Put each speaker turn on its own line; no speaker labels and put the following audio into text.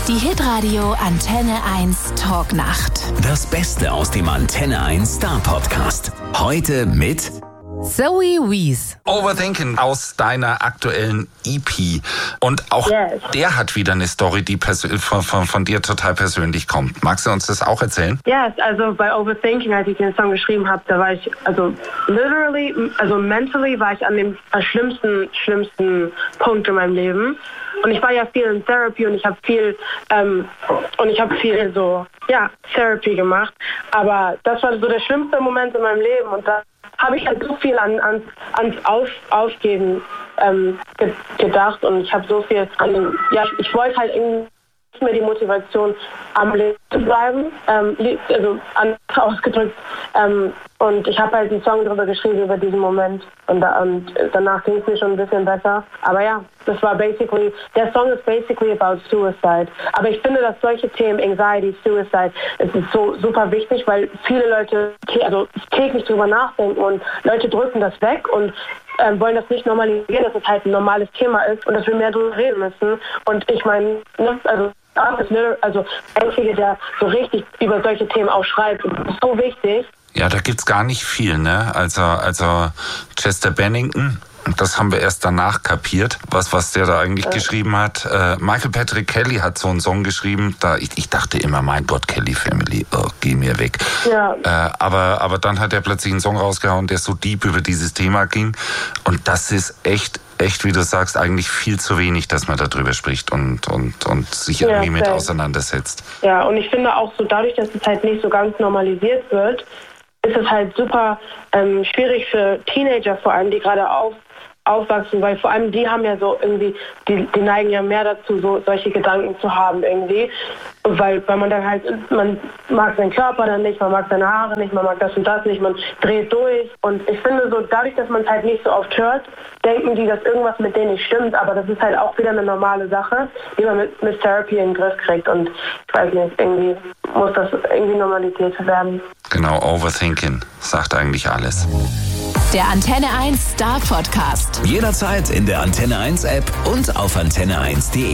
Die Hitradio Antenne 1 Talknacht.
Das Beste aus dem Antenne 1 Star Podcast. Heute mit
Zoe Wees.
Overthinking aus deiner aktuellen EP. Und auch der hat wieder eine Story, die von dir total persönlich kommt. Magst du uns das auch erzählen?
Ja, also bei Overthinking, als ich den Song geschrieben habe, da war ich, mentally war ich an dem schlimmsten Punkt in meinem Leben. Und ich war ja viel in Therapy und ich habe viel Therapy gemacht. Aber das war so der schlimmste Moment in meinem Leben und da habe ich halt so viel ans Aufgeben gedacht und ich habe so viel ich wollte halt irgendwie mir die Motivation am Leben zu bleiben, anders ausgedrückt. Und ich habe halt einen Song darüber geschrieben, über diesen Moment. Und danach ging es mir schon ein bisschen besser. Aber ja, der Song ist basically about suicide. Aber ich finde, dass solche Themen, Anxiety, Suicide, es ist so super wichtig, weil viele Leute täglich drüber nachdenken und Leute drücken das weg und wollen das nicht normalisieren, dass es halt ein normales Thema ist und dass wir mehr darüber reden müssen. Und ich meine, der Einzige, der so richtig über solche Themen auch schreibt, ist so wichtig.
Ja, da gibt's gar nicht viel, ne? Also Chester Bennington, das haben wir erst danach kapiert, was der da eigentlich geschrieben hat. Michael Patrick Kelly hat so einen Song geschrieben, ich dachte immer, mein Gott, Kelly Family, geh mir weg. Ja. Aber dann hat er plötzlich einen Song rausgehauen, der so deep über dieses Thema ging. Und das ist echt, wie du sagst, eigentlich viel zu wenig, dass man darüber spricht und sich irgendwie mit auseinandersetzt. Ja, und ich finde auch so, dadurch, dass es halt nicht so ganz normalisiert wird, ist es halt super schwierig für Teenager vor allem, die gerade aufwachsen, weil vor allem die haben ja so irgendwie, die neigen ja mehr dazu, so solche Gedanken zu haben irgendwie, weil man dann halt, man mag seinen Körper dann nicht, man mag seine Haare nicht, man mag das und das nicht, man dreht durch und ich finde so, dadurch, dass man es halt nicht so oft hört, denken die, dass irgendwas mit denen nicht stimmt, aber das ist halt auch wieder eine normale Sache, die man mit Therapy in den Griff kriegt und ich weiß nicht, irgendwie muss das irgendwie Normalität werden. Genau, Overthinking sagt eigentlich alles.
Der Antenne 1 Star Podcast.
Jederzeit in der Antenne 1 App und auf antenne1.de.